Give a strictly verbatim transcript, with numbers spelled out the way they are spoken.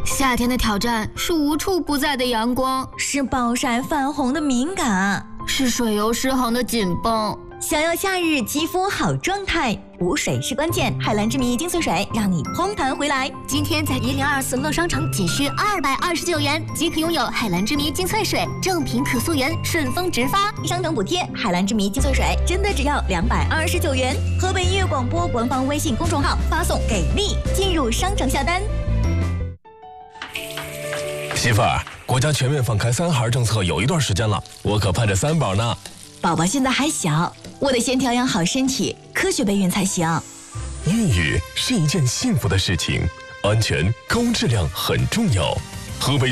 夏天的挑战是无处不在的阳光， 是暴晒泛红的敏感， 是水油失衡的紧绷。 想要夏日肌肤好状态，补水是关键。海蓝之谜精粹水让你嘭弹回来。 今天在一零二四乐商城仅需二百二十九元即可拥有海蓝之谜精粹水，正品可溯源，顺丰直发， 商城补贴。海蓝之谜精粹水真的只要两百二十九元。河北音乐广播官方微信公众号发送给力进入商城下单。 媳妇儿，国家全面放开三孩政策有一段时间了，我可盼着三宝呢。 宝宝现在还小，我得先调养好身体，科学备孕才行。 孕育是一件幸福的事情，安全高质量很重要。河北